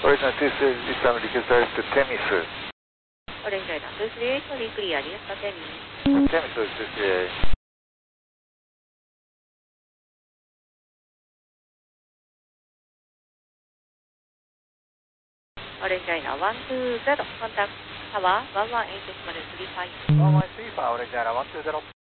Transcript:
Orange 238, this time request to Temis. Orange Radar 238, fully clear, yes, for Temis. Temis 238. Orange Radar 120, contact tower 118035. 1135, Orange Radar 120.